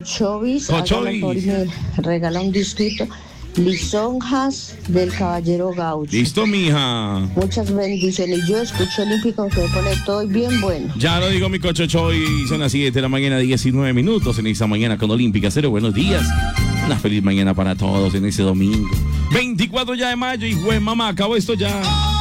Chovis, Chovis. me regala un disquito. Lisonjas del Caballero Gaucho. Listo, mija. Muchas bendiciones. Yo escucho Olímpico que me pone todo bien bueno. Ya lo digo, mi cochocho, y son las 7 de la mañana, 19 minutos en esta mañana con Olímpica Cero. Buenos días. Una feliz mañana para todos en ese domingo. 24 ya de mayo y mamá, acabó esto ya.